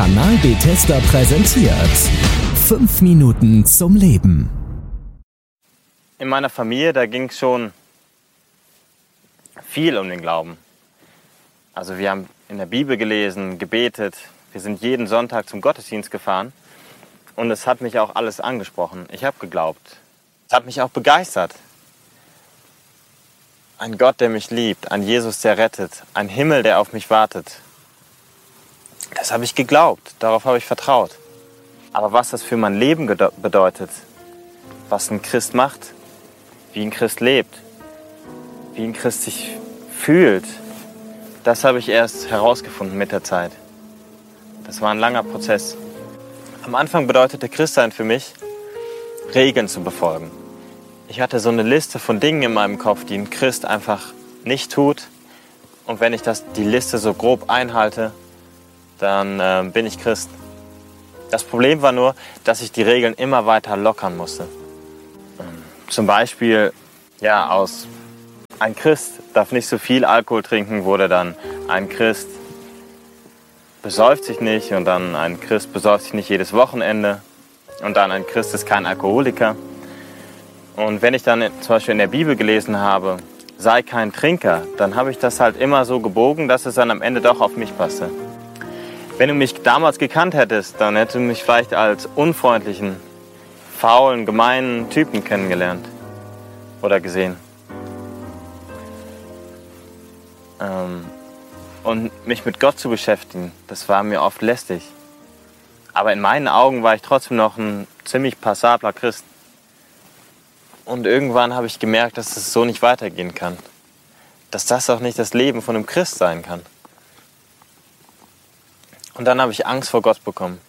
Kanal Bethesda präsentiert 5 Minuten zum Leben. In meiner Familie, da ging es schon viel um den Glauben. Also wir haben in der Bibel gelesen, gebetet, wir sind jeden Sonntag zum Gottesdienst gefahren und es hat mich auch alles angesprochen. Ich habe geglaubt. Es hat mich auch begeistert. Ein Gott, der mich liebt, ein Jesus, der rettet, ein Himmel, der auf mich wartet. Das habe ich geglaubt, darauf habe ich vertraut. Aber was das für mein Leben bedeutet, was ein Christ macht, wie ein Christ lebt, wie ein Christ sich fühlt, das habe ich erst herausgefunden mit der Zeit. Das war ein langer Prozess. Am Anfang bedeutete Christsein für mich, Regeln zu befolgen. Ich hatte so eine Liste von Dingen in meinem Kopf, die ein Christ einfach nicht tut. Und wenn ich die Liste so grob einhalte, dann bin ich Christ. Das Problem war nur, dass ich die Regeln immer weiter lockern musste. Zum Beispiel, ein Christ darf nicht so viel Alkohol trinken, wurde dann ein Christ besäuft sich nicht und dann ein Christ besäuft sich nicht jedes Wochenende und dann ein Christ ist kein Alkoholiker. Und wenn ich dann zum Beispiel in der Bibel gelesen habe, sei kein Trinker, dann habe ich das halt immer so gebogen, dass es dann am Ende doch auf mich passte. Wenn du mich damals gekannt hättest, dann hättest du mich vielleicht als unfreundlichen, faulen, gemeinen Typen kennengelernt oder gesehen. Und mich mit Gott zu beschäftigen, das war mir oft lästig. Aber in meinen Augen war ich trotzdem noch ein ziemlich passabler Christ. Und irgendwann habe ich gemerkt, dass es so nicht weitergehen kann. Dass das auch nicht das Leben von einem Christ sein kann. Und dann habe ich Angst vor Gott bekommen.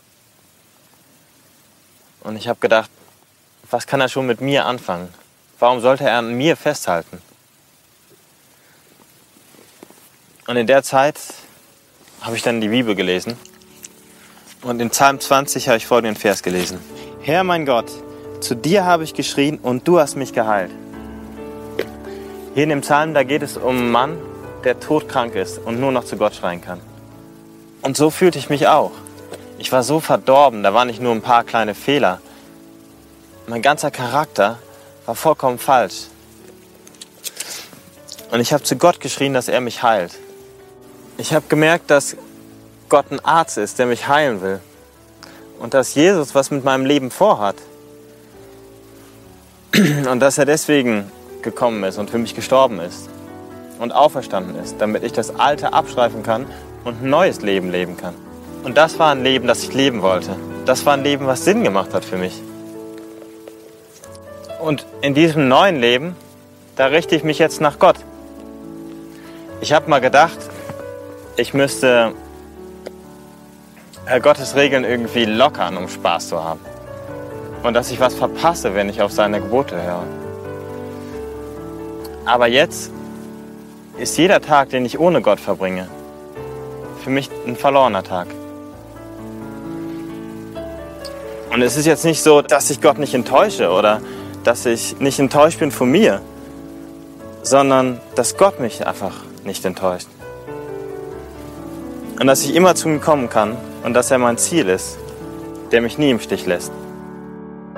Und ich habe gedacht, was kann er schon mit mir anfangen? Warum sollte er an mir festhalten? Und in der Zeit habe ich dann die Bibel gelesen. Und in Psalm 20 habe ich folgenden Vers gelesen. Herr mein Gott, zu dir habe ich geschrien und du hast mich geheilt. Hier in dem Psalm, da geht es um einen Mann, der todkrank ist und nur noch zu Gott schreien kann. Und so fühlte ich mich auch. Ich war so verdorben, da waren nicht nur ein paar kleine Fehler. Mein ganzer Charakter war vollkommen falsch. Und ich habe zu Gott geschrien, dass er mich heilt. Ich habe gemerkt, dass Gott ein Arzt ist, der mich heilen will. Und dass Jesus was mit meinem Leben vorhat. Und dass er deswegen gekommen ist und für mich gestorben ist und auferstanden ist, damit ich das Alte abstreifen kann und ein neues Leben leben kann. Und das war ein Leben, das ich leben wollte. Das war ein Leben, was Sinn gemacht hat für mich. Und in diesem neuen Leben, da richte ich mich jetzt nach Gott. Ich habe mal gedacht, ich müsste Gottes Regeln irgendwie lockern, um Spaß zu haben. Und dass ich was verpasse, wenn ich auf seine Gebote höre. Aber jetzt ist jeder Tag, den ich ohne Gott verbringe, für mich ein verlorener Tag. Und es ist jetzt nicht so, dass ich Gott nicht enttäusche oder dass ich nicht enttäuscht bin von mir, sondern dass Gott mich einfach nicht enttäuscht. Und dass ich immer zu ihm kommen kann und dass er mein Ziel ist, der mich nie im Stich lässt.